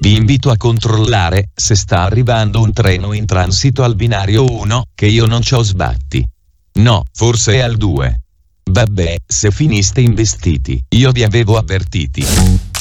Vi invito a controllare se sta arrivando un treno in transito al binario 1, che io non c'ho sbatti. No, forse è al 2. Vabbè, se finiste investiti, io vi avevo avvertiti.